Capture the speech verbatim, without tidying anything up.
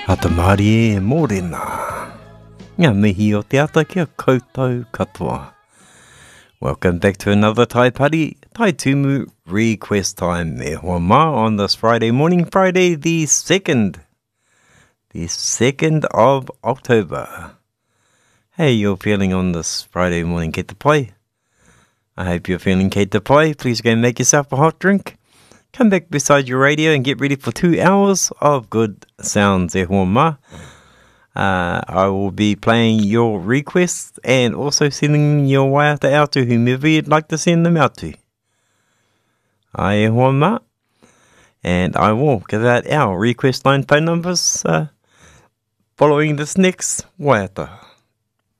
Ata Māori e mōrena. Ngā mihi o te ata kia koutou katoa. Welcome back to another Tai Party, Tai Tumu Request Time. E hoa mā on this Friday morning, Friday the second. The second of October. How you're feeling on this Friday morning, Kei te pai? I hope you're feeling kei te pai. Please go and make yourself a hot drink. Come back beside your radio and get ready for two hours of good sounds. E hoa mā. Uh, I will be playing your requests and also sending your waiata out to whomever you'd like to send them out to. Ai e hoa mā. And I will give out our request line phone numbers uh, following this next waiata.